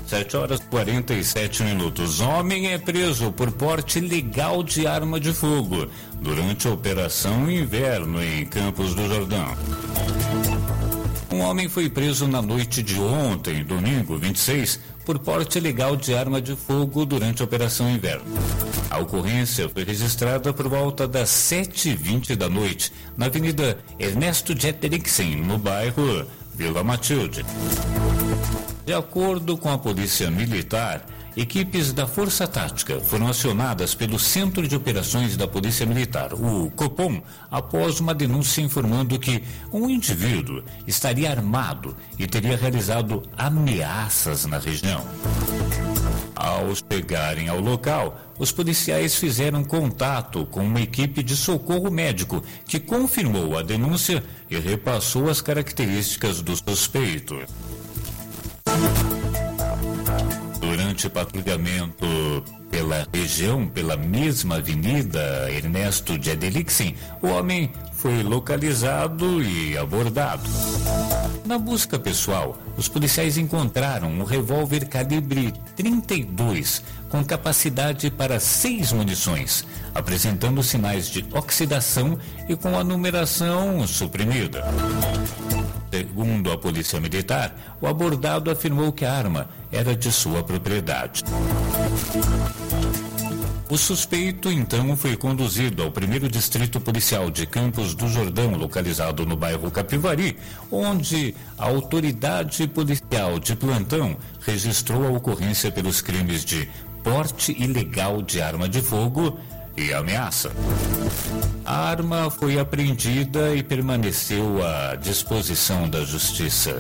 7h47. Homem é preso por porte ilegal de arma de fogo durante a Operação Inverno em Campos do Jordão. Um homem foi preso na noite de ontem, domingo 26, por porte ilegal de arma de fogo durante a Operação Inverno. A ocorrência foi registrada por volta das 7h20 da noite, na Avenida Ernesto Jeteriksen, no bairro Vila Matilde. De acordo com a Polícia Militar, equipes da Força Tática foram acionadas pelo Centro de Operações da Polícia Militar, o Copom, após uma denúncia informando que um indivíduo estaria armado e teria realizado ameaças na região. Ao chegarem ao local, os policiais fizeram contato com uma equipe de socorro médico que confirmou a denúncia e repassou as características do suspeito. Durante patrulhamento pela região, pela mesma avenida Ernesto Jeteriksen, o homem foi localizado e abordado. Na busca pessoal, os policiais encontraram um revólver calibre 32 com capacidade para 6 munições, apresentando sinais de oxidação e com a numeração suprimida. Segundo a Polícia Militar, o abordado afirmou que a arma era de sua propriedade. O suspeito, então, foi conduzido ao 1º Distrito Policial de Campos do Jordão, localizado no bairro Capivari, onde a autoridade policial de plantão registrou a ocorrência pelos crimes de porte ilegal de arma de fogo e ameaça. A arma foi apreendida e permaneceu à disposição da Justiça.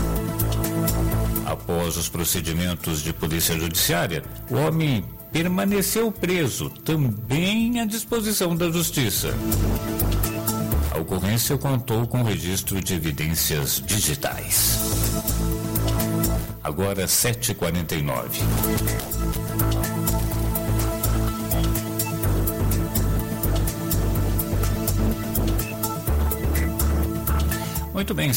Após os procedimentos de polícia judiciária, o homem permaneceu preso, também à disposição da Justiça. A ocorrência contou com registro de evidências digitais. Agora 7h49. Muito bem,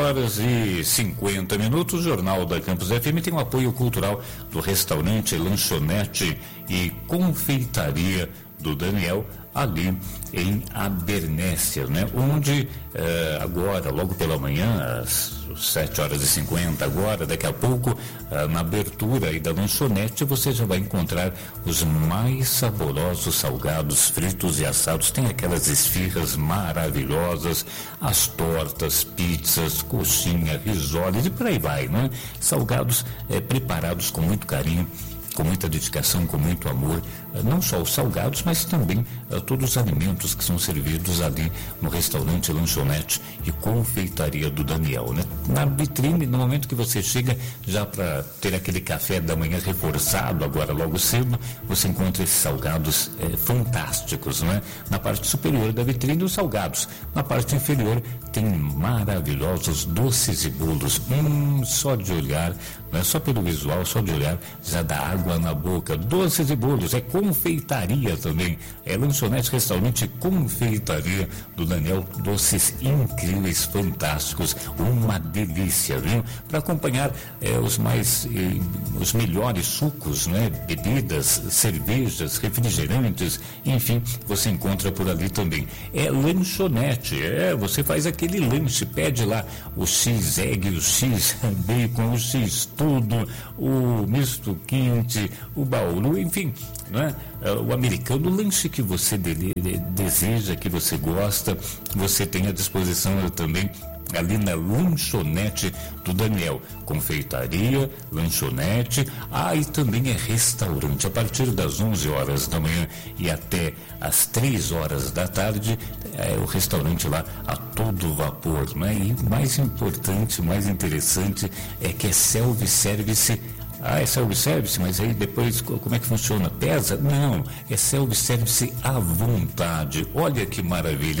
7h50. O Jornal da Campus FM tem o apoio cultural do restaurante, lanchonete e confeitaria do Daniel, ali em Abernéssia, né? Onde agora, logo pela manhã, às 7h50, agora, daqui a pouco, na abertura aí da lanchonete, você já vai encontrar os mais saborosos salgados fritos e assados. Tem aquelas esfirras maravilhosas, as tortas, pizzas, coxinha, risoles e por aí vai, né? Salgados preparados com muito carinho, com muita dedicação, com muito amor, não só os salgados, mas também todos os alimentos que são servidos ali no restaurante, lanchonete e confeitaria do Daniel, né? Na vitrine, no momento que você chega, já para ter aquele café da manhã reforçado, agora logo cedo, você encontra esses salgados fantásticos, né? Na parte superior da vitrine, os salgados. Na parte inferior, tem maravilhosos doces e bolos. Só de olhar, não é só pelo visual, só de olhar, já dá água na boca. Doces e bolos, confeitaria também, lanchonete, restaurante, confeitaria do Daniel, doces incríveis, fantásticos, uma delícia, viu? Para acompanhar os melhores sucos, né? Bebidas, cervejas, refrigerantes, enfim, você encontra por ali também. Lanchonete, você faz aquele lanche, pede lá o X-egg, o X-bacon, o X-tudo, o misto quente, o bauru, enfim, não é? O americano, o lanche que você deseja, que você gosta, você tem à disposição também ali na lanchonete do Daniel. Confeitaria, lanchonete, e também é restaurante. A partir das 11h da manhã e até às 3h da tarde, o restaurante lá a todo vapor, né? E mais importante, mais interessante é que é self-service. É self-service, mas aí depois como é que funciona? Pesa? Não, é self-service à vontade. Olha que maravilha, hein?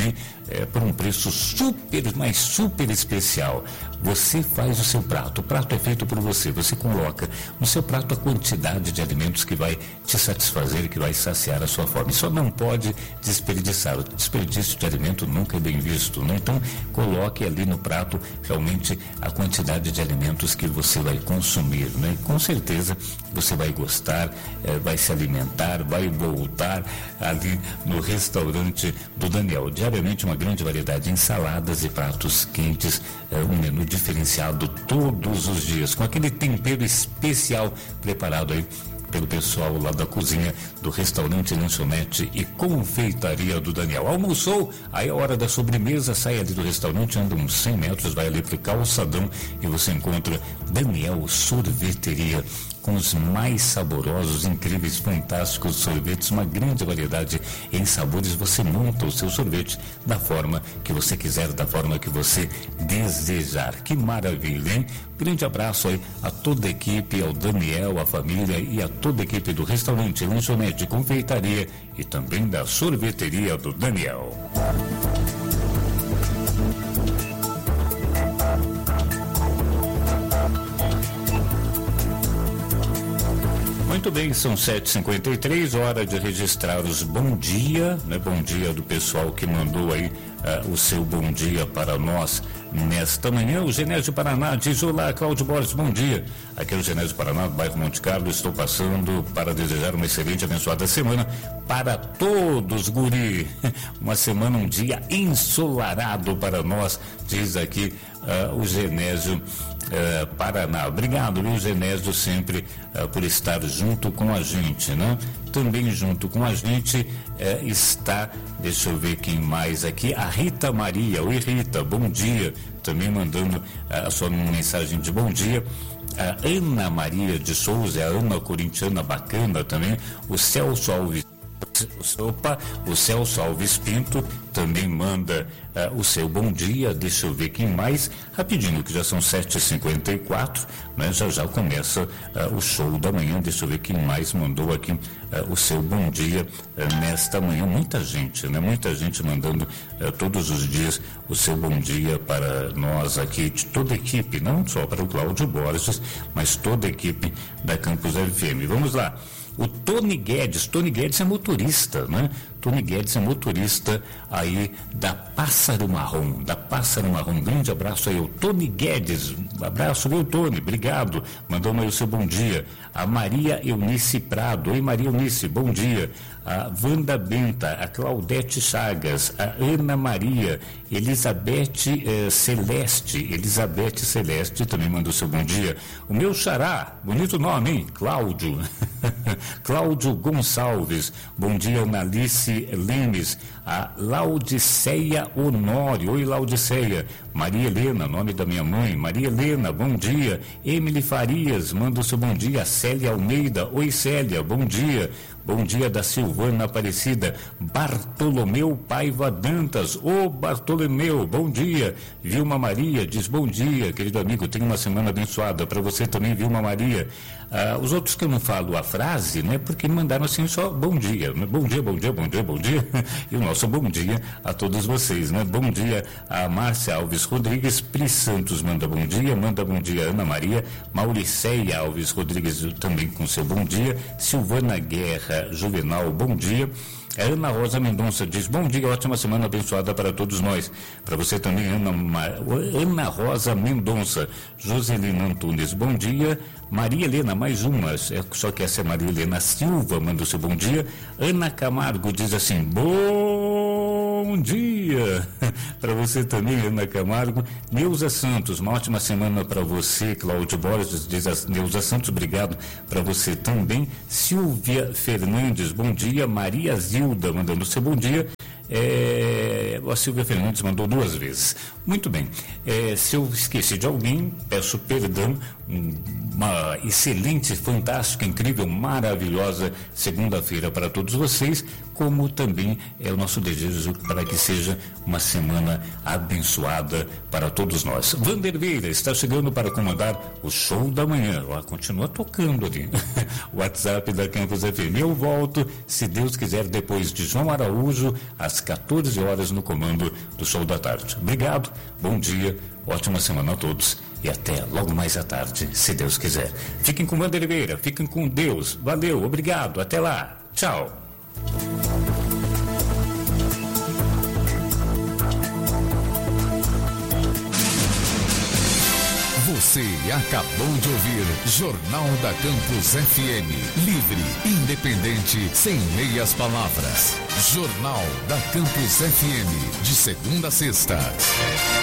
por um preço super especial. Você faz o seu prato, o prato é feito por você, você coloca no seu prato a quantidade de alimentos que vai te satisfazer, que vai saciar a sua fome. Só não pode desperdiçar, o desperdício de alimento nunca é bem visto, né? Então coloque ali no prato realmente a quantidade de alimentos que você vai consumir, né? Com certeza você vai gostar, vai se alimentar, vai voltar ali no restaurante do Daniel. Diariamente uma grande variedade de ensaladas e pratos quentes, um menu diferenciado todos os dias, com aquele tempero especial preparado aí pelo pessoal lá da cozinha do restaurante, lanchonete e confeitaria do Daniel. Almoçou, aí a hora da sobremesa, sai ali do restaurante, anda uns 100 metros, vai ali pro calçadão e você encontra Daniel Sorveteria, com os mais saborosos, incríveis, fantásticos sorvetes, uma grande variedade em sabores. Você monta o seu sorvete da forma que você quiser, da forma que você desejar. Que maravilha, hein? Grande abraço aí a toda a equipe, ao Daniel, à família e a toda a equipe do restaurante, lanchonete, confeitaria e também da sorveteria do Daniel. Muito bem, são 7h53, hora de registrar os bom dia, né? Bom dia do pessoal que mandou aí o seu bom dia para nós nesta manhã. O Genésio Paraná diz: olá, Cláudio Borges, bom dia. Aqui é o Genésio Paraná, do bairro Monte Carlo. Estou passando para desejar uma excelente e abençoada semana para todos, guri. Uma semana, um dia ensolarado para nós, diz aqui o Genésio Paraná. Obrigado, viu, Genésio, sempre por estar junto com a gente, né? Também junto com a gente está, deixa eu ver quem mais aqui, a Rita Maria. Oi, Rita, bom dia. Também mandando a sua mensagem de bom dia. A Ana Maria de Souza, a Ana corintiana bacana também. O Celso Alves Pinto também manda o seu bom dia. Deixa eu ver quem mais, rapidinho, que já são 7h54, né? Já começa o show da manhã. Deixa eu ver quem mais mandou aqui o seu bom dia nesta manhã. Muita gente, né? Muita gente mandando todos os dias o seu bom dia para nós aqui, de toda a equipe, não só para o Cláudio Borges, mas toda a equipe da Campus FM. Vamos lá. O Tony Guedes é motorista, né? Tony Guedes é motorista aí da Pássaro Marrom, grande abraço aí, o Tony Guedes, abraço, viu, Tony, obrigado, mandando aí o seu bom dia. A Maria Eunice Prado, oi, Maria Eunice, bom dia. A Wanda Benta, a Claudete Chagas, a Ana Maria, Elizabeth Celeste também mandou seu bom dia. O meu xará, bonito nome, hein? Cláudio Gonçalves, bom dia. Analice Lemes, a Laudiceia Honório, oi, Laudiceia. Maria Helena, nome da minha mãe, Maria Helena, bom dia. Emily Farias, manda o seu bom dia. Célia Almeida, oi, Célia, bom dia. Bom dia da Silvana Aparecida. Bartolomeu Paiva Dantas, ô Bartolomeu, bom dia. Vilma Maria diz bom dia, querido amigo, tenha uma semana abençoada. Para você também, Vilma Maria. Os outros que eu não falo a frase, né? Porque mandaram assim só bom dia, né? Bom dia. E o nosso bom dia a todos vocês, né? Bom dia a Márcia Alves Rodrigues, Pri Santos manda bom dia Ana Maria, Mauriceia Alves Rodrigues também com seu bom dia, Silvana Guerra Juvenal, bom dia. A Ana Rosa Mendonça diz bom dia, ótima semana abençoada para todos nós. Para você também, Ana Rosa Mendonça. Joselina Antunes, bom dia. Maria Helena, mais uma, só que essa é Maria Helena Silva, manda o seu bom dia. Ana Camargo diz assim, bom dia para você também, Ana Camargo. Neuza Santos, uma ótima semana para você. Cláudio Borges diz a Neuza Santos, obrigado para você também. Silvia Fernandes, bom dia. Maria Zilda mandando seu bom dia. A Silvia Fernandes mandou 2 vezes. Muito bem. Se eu esqueci de alguém, peço perdão. Uma excelente, fantástica, incrível, maravilhosa segunda-feira para todos vocês, como também é o nosso desejo para que seja uma semana abençoada para todos nós. Vanderveira está chegando para comandar o show da manhã. Continua tocando ali. WhatsApp da Campus FM. Eu volto, se Deus quiser, depois de João Araújo, às às 14 horas no comando do Show da Tarde. Obrigado, bom dia, ótima semana a todos e até logo mais à tarde, se Deus quiser. Fiquem com Wander Oliveira, fiquem com Deus. Valeu, obrigado, até lá. Tchau. Você acabou de ouvir Jornal da Campus FM. Livre, independente, sem meias palavras. Jornal da Campus FM. De segunda a sexta.